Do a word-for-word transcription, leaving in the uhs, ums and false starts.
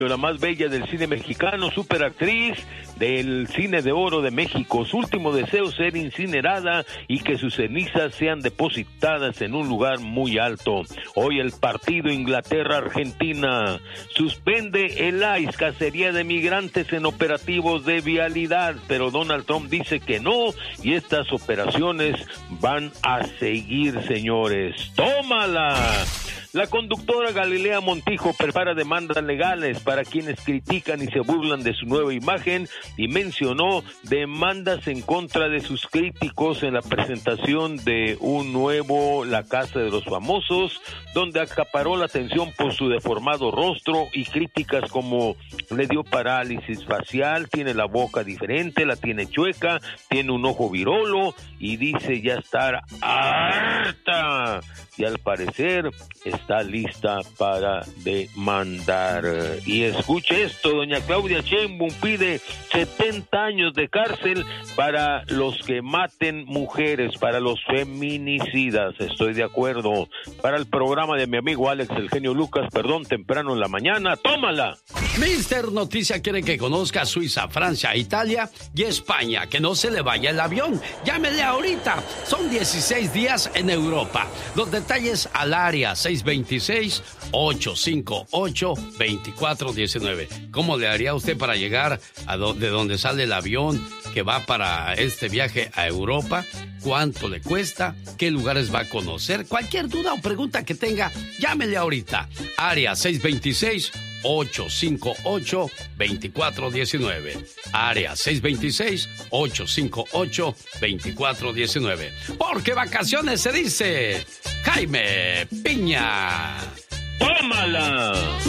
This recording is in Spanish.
la más bella del cine mexicano, superactriz del cine de oro de México. Su último deseo es ser incinerada y que sus cenizas sean depositadas en un lugar muy alto. Hoy el partido Inglaterra-Argentina suspende el I C E, cacería de migrantes en operativos de vialidad, pero Donald Trump dice que no y estas operaciones van a seguir, señores. ¡Tómala! La conductora Galilea Montijo prepara demandas legales para quienes critican y se burlan de su nueva imagen y mencionó demandas en contra de sus críticos en la presentación de un nuevo La Casa de los Famosos, donde acaparó la atención por su deformado rostro y críticas como le dio parálisis facial, tiene la boca diferente, la tiene chueca, tiene un ojo virolo y dice ya estar harta y al parecer está lista para demandar. Y escuche esto, doña Claudia Sheinbaum pide setenta años de cárcel para los que maten mujeres, para los feminicidas. Estoy de acuerdo. Para el programa de mi amigo Alex El Genio Lucas, perdón, temprano en la mañana, tómala. Mister Noticia quiere que conozca Suiza, Francia, Italia y España. Que no se le vaya el avión. Llámele ahorita. Son dieciséis días en Europa. Los detalles al área seis dos seis, ocho cinco ocho, dos cuatro uno nueve. ¿Cómo le haría usted para llegar a do- de donde sale el avión que va para este viaje a Europa? ¿Cuánto le cuesta? ¿Qué lugares va a conocer? Cualquier duda o pregunta que tenga, llámele ahorita. Área seis dos seis, ocho cinco ocho, dos cuatro uno nueve. Área seis dos seis, ocho cinco ocho, dos cuatro uno nueve. Porque vacaciones se dice Jaime Piña. ¡Tómala!